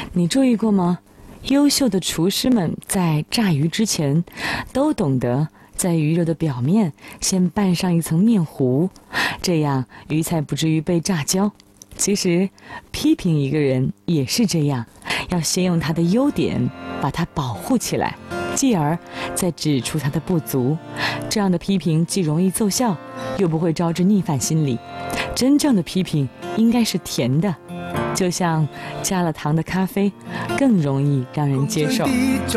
你注意过吗？优秀的厨师们在炸鱼之前，都懂得在鱼肉的表面先拌上一层面糊，这样鱼才不至于被炸焦。其实，批评一个人也是这样，要先用他的优点把他保护起来，继而再指出他的不足。这样的批评既容易奏效，又不会招致逆反心理。真正的批评应该是甜的，就像加了糖的咖啡，更容易让人接受。